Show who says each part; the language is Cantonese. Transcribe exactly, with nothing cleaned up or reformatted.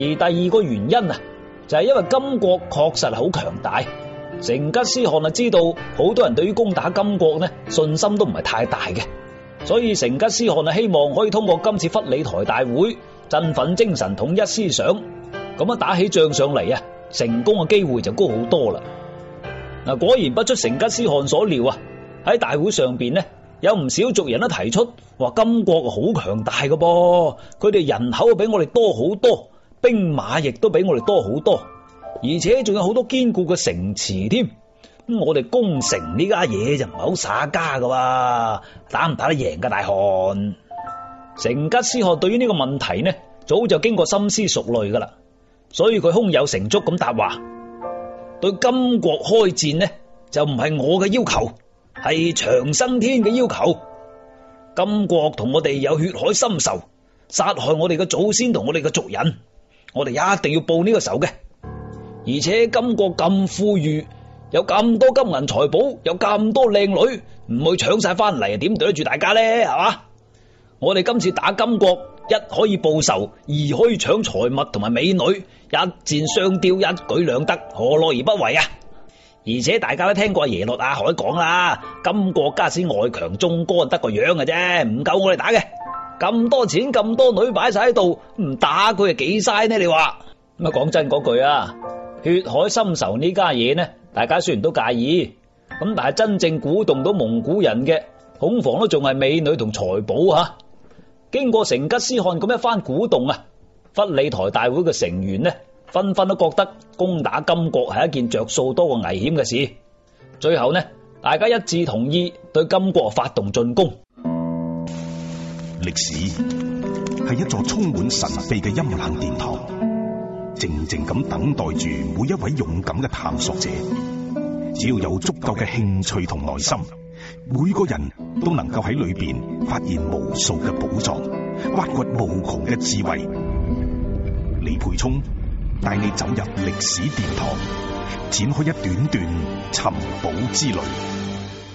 Speaker 1: 而第二個原因啊，就係因為金國確實係好強大，成吉思汗啊知道好多人對於攻打金國呢信心都唔係太大嘅，所以成吉思汗啊希望可以通過今次弗里台大會振奮精神、統一思想，咁樣打起仗上嚟啊，成功嘅機會就高好多啦。嗱，果然不出成吉思汗所料啊，喺大會上邊呢，有唔少族人都提出話金國好強大嘅噃，佢哋人口比我哋多好多，兵馬亦都比我哋多好多，而且仲有好多堅固嘅城池添。咁我哋攻城呢家嘢就唔係好耍家噶喎，打唔打得贏噶大汗？成吉思汗對於呢個問題呢，早就經過深思熟慮噶啦，所以佢胸有成竹咁答話：對金國開戰呢，就唔係我嘅要求，係長生天嘅要求。金國同我哋有血海深仇，殺害我哋嘅祖先同我哋嘅族人，我哋一定要報呢個仇嘅。而且金國咁富裕，有咁多金銀財寶，有咁多靚女，唔去搶晒翻嚟，點對得住大家呢？係嘛？我哋今次打金國，一可以報仇，二可以搶財物同埋美女，一箭雙雕，一舉兩得，何樂而不為啊？而且大家都聽過耶律亞海講啦，金國家使外強中乾得個樣嘅啫，唔夠我哋打嘅。咁多錢咁多女擺晒喺度，唔打佢係幾嘥呢？你話咁啊？講真嗰句啊，血海深仇呢家嘢呢，大家雖然都介意，咁但係真正鼓動到蒙古人嘅，恐防都仲係美女同財寶吓。經過成吉思汗咁一番鼓動啊，弗里台大會嘅成員呢，紛紛都覺得攻打金國係一件着數多過危險嘅事。最後呢，大家一致同意對金國發動進攻。
Speaker 2: 歷史係一座充滿神秘嘅陰冷殿堂，靜靜咁等待住每一位勇敢嘅探索者。只要有足夠嘅興趣同耐心，每個人都能夠喺裏邊發現無數嘅寶藏，挖掘無窮嘅智慧。李培聰帶你走入歷史殿堂，展開一段段尋寶之旅。